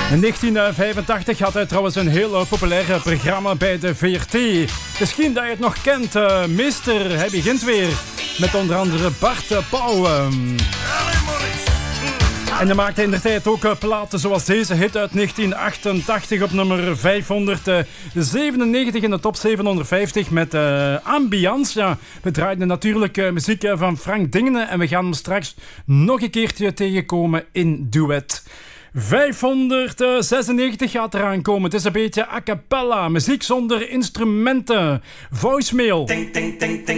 In 1985 had hij trouwens een heel populair programma bij de VRT. Misschien dat je het nog kent, Meester, hij begint weer. Met onder andere Bart Pauw. En hij maakte in de tijd ook platen zoals deze hit uit 1988 op nummer 597 in de top 750 met Ambiance. Ja, we draaiden natuurlijk muziek van Frank Dingene en we gaan hem straks nog een keertje tegenkomen in duet. 596 gaat eraan komen. Het is een beetje a cappella, muziek zonder instrumenten. Voicemail.